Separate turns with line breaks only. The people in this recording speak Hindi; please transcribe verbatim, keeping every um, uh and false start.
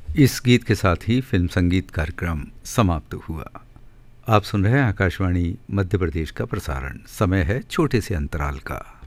इस गीत के साथ ही फिल्म संगीत कार्यक्रम समाप्त हुआ। आप सुन रहे हैं आकाशवाणी मध्य प्रदेश का प्रसारण। समय है छोटे से अंतराल का।